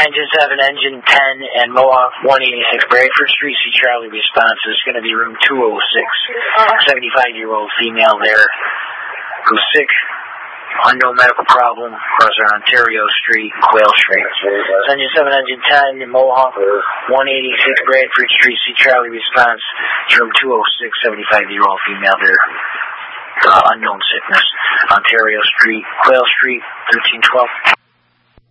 Engine 7, Engine 10, and Mohawk 186 Bradford Street. See Charlie response. It's going to be room 206. 75-year-old female there who's sick. Unknown medical problem. Across our Ontario Street, Quail Street. Engine 7, Engine 10, Mohawk 186 Bradford Street. See Charlie response. It's room 206. 75-year-old female there. Unknown sickness. Ontario Street, Quail Street, 1312.